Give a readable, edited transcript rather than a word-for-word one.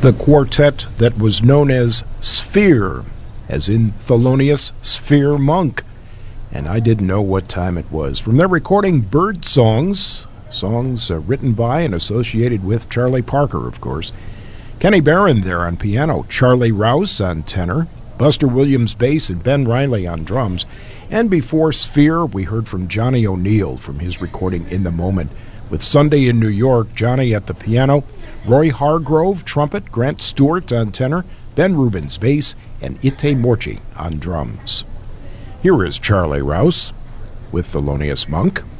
the quartet that was known as Sphere, as in Thelonious Sphere Monk. And I didn't know what time it was. From their recording Bird Songs, songs written by and associated with Charlie Parker, of course. Kenny Barron there on piano, Charlie Rouse on tenor, Buster Williams bass, and Ben Riley on drums. And before Sphere, we heard from Johnny O'Neill from his recording In the Moment, with Sunday in New York, Johnny at the piano, Roy Hargrove, trumpet, Grant Stewart on tenor, Ben Rubens bass, and Ite Morchi on drums. Here is Charlie Rouse with Thelonious Monk.